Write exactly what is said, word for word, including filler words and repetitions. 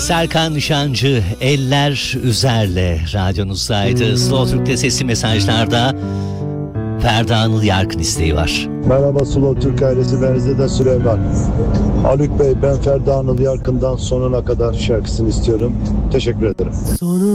Serkan Nişancı Eller Üzer'le radyonuzdaydı. Slow Türk'te sesli mesajlarda Ferda Anıl Yarkın isteği var. Merhaba Slow Türk ailesi, Benzede Süleyman. Haluk Bey, ben Ferda Anıl Yarkın'dan Sonuna Kadar şarkısını istiyorum. Teşekkür ederim. Sonu